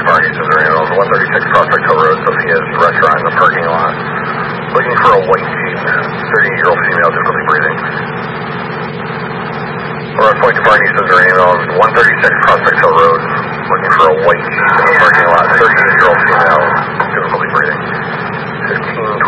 Barney, Cesar Ambulance, 136 Prospect Hill Road, Sophia's restaurant in the parking lot. Looking for a white Jeep, 30-year-old female, difficulty breathing. North Point to Barney, Cesar Ambulance, 136 Prospect Hill Road, looking for a white Jeep.